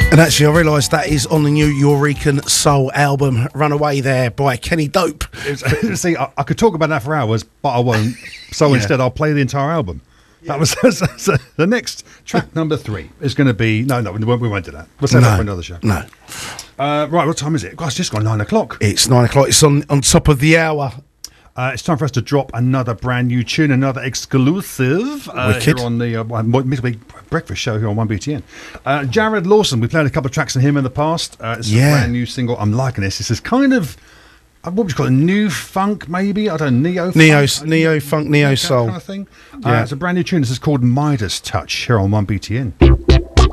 And actually, I realised that is on the new Eureka Soul album, Runaway There, by Kenny Dope. See, I could talk about that for hours, but I won't. So instead, I'll play the entire album. That was so the next track. Number 3 is going to be no, we won't do that. We'll save that for another show. No. Right, what time is it? God, it's just gone 9 o'clock. It's 9 o'clock. It's on top of the hour. It's time for us to drop another brand new tune, another exclusive here on the Midweek Breakfast Show here on 1BTN. Jared Lawson, we played a couple of tracks from him in the past. It's a brand new single. I'm liking this. This is kind of, what would you call it, new funk maybe? I don't know, neo-funk, neo-soul. Kind of thing. It's a brand new tune. This is called Midas Touch here on 1BTN.